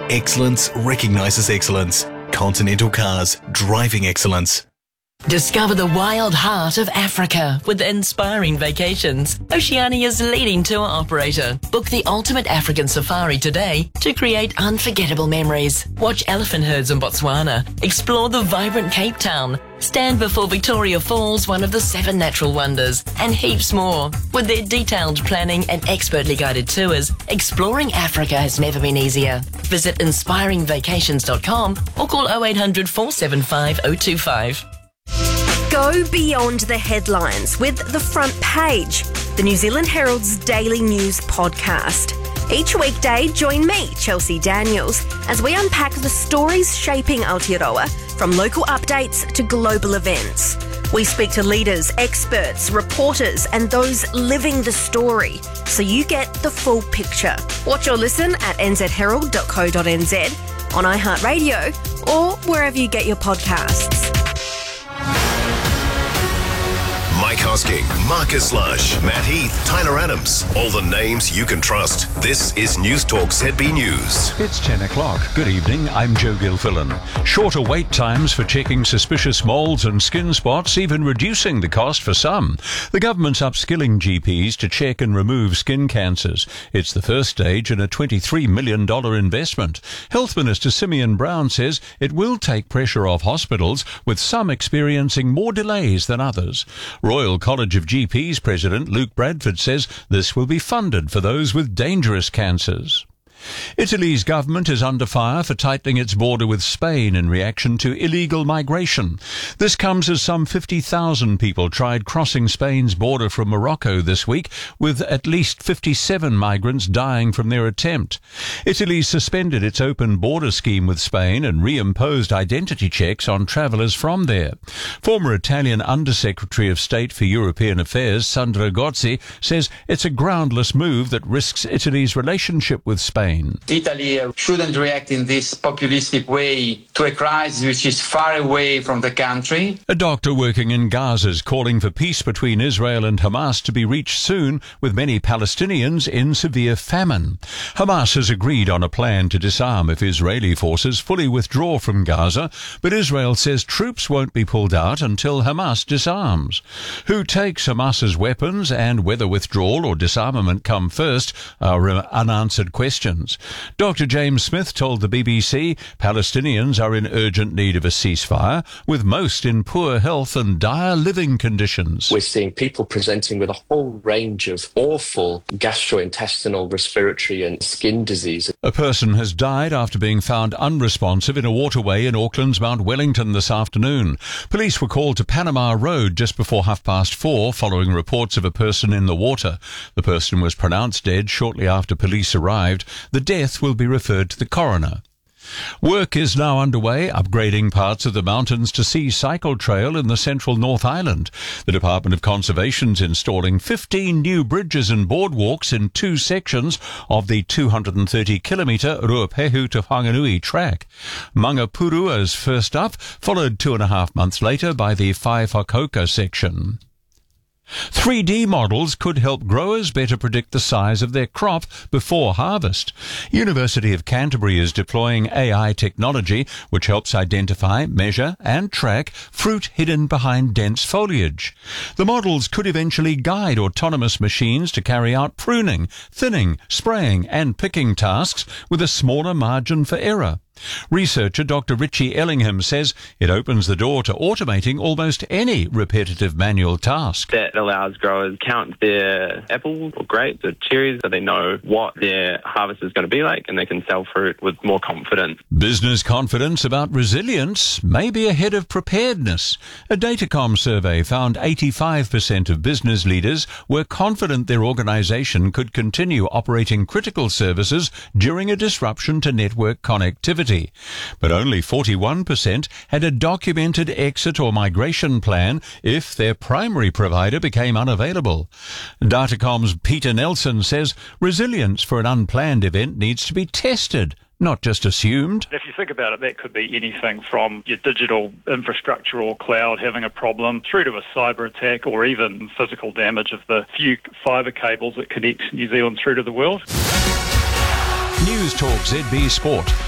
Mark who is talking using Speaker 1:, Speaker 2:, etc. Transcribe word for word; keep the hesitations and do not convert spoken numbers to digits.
Speaker 1: Excellence recognises excellence. Continental Cars, driving excellence.
Speaker 2: Discover the wild heart of Africa with Inspiring Vacations, Oceania's leading tour operator. Book the ultimate African safari today to create unforgettable memories. Watch elephant herds in Botswana, explore the vibrant Cape Town, stand before Victoria Falls, one of the seven natural wonders, and heaps more. With their detailed planning and expertly guided tours, exploring Africa has never been easier. Visit inspiring vacations dot com or call oh eight hundred, four seven five, oh two five.
Speaker 3: Go beyond the headlines with The Front Page, the New Zealand Herald's daily news podcast. Each weekday, join me, Chelsea Daniels, as we unpack the stories shaping Aotearoa, from local updates to global events. We speak to leaders, experts, reporters, and those living the story, so you get the full picture. Watch or listen at n z herald dot co dot n z, on iHeartRadio, or wherever you get your podcasts.
Speaker 4: Mike Hosking, Marcus Lush, Matt Heath, Tyler Adams. All the names you can trust. This is News Talk Z B News.
Speaker 5: It's ten o'clock. Good evening, I'm Joe Gilfillan. Shorter wait times for checking suspicious moles and skin spots, even reducing the cost for some. The government's upskilling G Ps to check and remove skin cancers. It's the first stage in a twenty-three million dollars investment. Health Minister Simeon Brown says it will take pressure off hospitals, with some experiencing more delays than others. Royal College of G Ps President Luke Bradford says this will be funded for those with dangerous cancers. Italy's government is under fire for tightening its border with Spain in reaction to illegal migration. This comes as some fifty thousand people tried crossing Spain's border from Morocco this week, with at least fifty-seven migrants dying from their attempt. Italy suspended its open border scheme with Spain and reimposed identity checks on travellers from there. Former Italian Undersecretary of State for European Affairs, Sandra Gozzi, says it's a groundless move that risks Italy's relationship with Spain.
Speaker 6: Italy shouldn't react in this populistic way to a crisis which is far away from the country.
Speaker 5: A doctor working in Gaza is calling for peace between Israel and Hamas to be reached soon, with many Palestinians in severe famine. Hamas has agreed on a plan to disarm if Israeli forces fully withdraw from Gaza, but Israel says troops won't be pulled out until Hamas disarms. Who takes Hamas's weapons and whether withdrawal or disarmament come first are unanswered questions. Doctor James Smith told the B B C Palestinians are in urgent need of a ceasefire, with most in poor health and dire living conditions.
Speaker 7: We're seeing people presenting with a whole range of awful gastrointestinal, respiratory and skin disease.
Speaker 5: A person has died after being found unresponsive in a waterway in Auckland's Mount Wellington this afternoon. Police were called to Panama Road just before half past four following reports of a person in the water. The person was pronounced dead shortly after police arrived. The death will be referred to the coroner. Work is now underway upgrading parts of the Mountains to Sea cycle trail in the central North Island. The Department of Conservation is installing fifteen new bridges and boardwalks in two sections of the two hundred thirty kilometre Ruapehu to Whanganui track. Mangapuru is first up, followed two and a half months later by the Whaiwhakaukā section. three D models could help growers better predict the size of their crop before harvest. University of Canterbury is deploying A I technology which helps identify, measure and track fruit hidden behind dense foliage. The models could eventually guide autonomous machines to carry out pruning, thinning, spraying and picking tasks with a smaller margin for error. Researcher Doctor Richie Ellingham says it opens the door to automating almost any repetitive manual task.
Speaker 8: That allows growers to count their apples or grapes or cherries so they know what their harvest is going to be like and they can sell fruit with more confidence.
Speaker 5: Business confidence about resilience may be ahead of preparedness. A Datacom survey found eighty-five percent of business leaders were confident their organisation could continue operating critical services during a disruption to network connectivity. But only forty-one percent had a documented exit or migration plan if their primary provider became unavailable. Datacom's Peter Nelson says resilience for an unplanned event needs to be tested, not just assumed.
Speaker 9: If you think about it, that could be anything from your digital infrastructure or cloud having a problem through to a cyber attack or even physical damage of the few fibre cables that connect New Zealand through to the world.
Speaker 5: News Talk Z B Sport.